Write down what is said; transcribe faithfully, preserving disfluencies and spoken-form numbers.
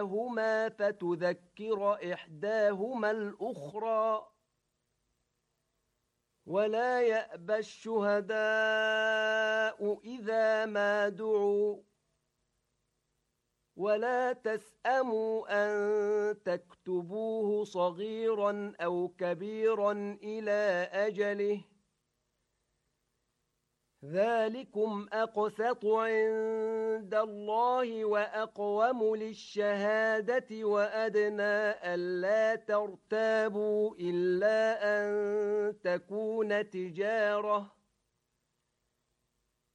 هما فتذكر إحداهما الأخرى ولا يأبى الشهداء إذا ما دعوا ولا تسأموا أن تكتبوه صغيرا أو كبيرا إلى أجله ذلكم أقسط عند الله وأقوم للشهادة وأدنى ألا ترتابوا إلا أن تكون تجارة